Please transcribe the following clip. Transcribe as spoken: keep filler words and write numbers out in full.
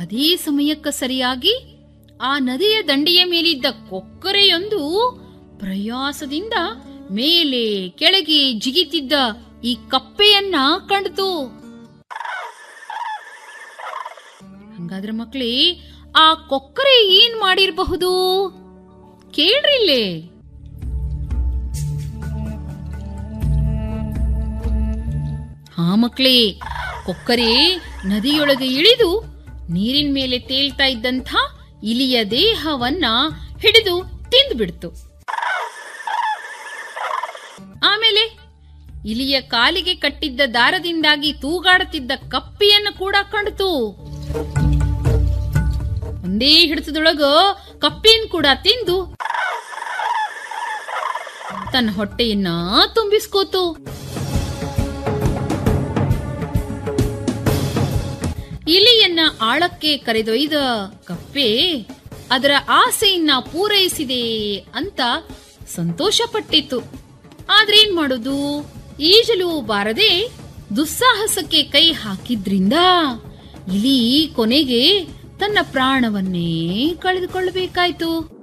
ಅದೇ ಸಮಯಕ್ಕ ಸರಿಯಾಗಿ ಆ ನದಿಯ ದಂಡೆಯ ಮೇಲಿದ್ದ ಕೊಕ್ಕರೆಯೊಂದು ಪ್ರಯಾಸದಿಂದ ಮೇಲೆ ಕೆಳಗೆ ಜಿಗಿತಿದ್ದ ಈ ಕಪ್ಪೆಯನ್ನ ಕಂಡಿತು. ಹಂಗಾದ್ರೆ ಮಕ್ಳೇ, ಆ ಕೊಕ್ಕರೆ ಏನ್ ಮಾಡಿರಬಹುದು ಕೇಳ್ರಿಲ್ಲೇ. ಹಾ ಮಕ್ಳೇ, ಕೊಕ್ಕರೆ ನದಿಯೊಳಗೆ ಇಳಿದು ನೀರಿನ ಮೇಲೆ ತೇಲ್ತಾ ಇದ್ದಂಥ ಇಲಿಯ ದೇಹವನ್ನ ಹಿಡಿದು ತಿಂದ್ಬಿಡ್ತು. ಆಮೇಲೆ ಇಲಿಯ ಕಾಲಿಗೆ ಕಟ್ಟಿದ್ದ ದಾರದಿಂದಾಗಿ ತೂಗಾಡುತ್ತಿದ್ದ ಕಪ್ಪಿಯನ್ನು ಕೂಡ ಕಂಡಿತು. ಒಂದೇ ಹಿಡಿತದೊಳಗ ಕಪ್ಪಿಯನ್ನು ಕೂಡ ತಿಂದು ತನ್ನ ಹೊಟ್ಟೆಯನ್ನ ತುಂಬಿಸ್ಕೋತು. ಇಲಿಯನ್ನ ಆಳಕ್ಕೆ ಕರೆದೊಯ್ದ ಕಪ್ಪೆ ಅದರ ಆಸೆಯನ್ನ ಪೂರೈಸಿದೆ ಅಂತ ಸಂತೋಷ ಪಟ್ಟಿತ್ತು. ಆದ್ರೇನ್ ಮಾಡೋದು, ಈಜಲು ಬಾರದೆ ದುಸ್ಸಾಹಸಕ್ಕೆ ಕೈ ಹಾಕಿದ್ರಿಂದ ಇಲಿ ಕೊನೆಗೆ ತನ್ನ ಪ್ರಾಣವನ್ನೇ ಕಳೆದುಕೊಳ್ಳಬೇಕಾಯ್ತು.